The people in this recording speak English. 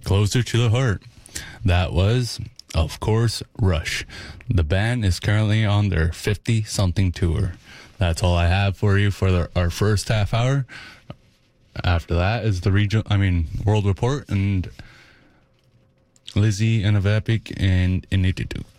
Closer to the Heart. That was, of course, Rush. The band is currently on their 50-something tour. That's all I have for you for our first half hour. After that is the World Report and Lizzie and Epic and Initiative.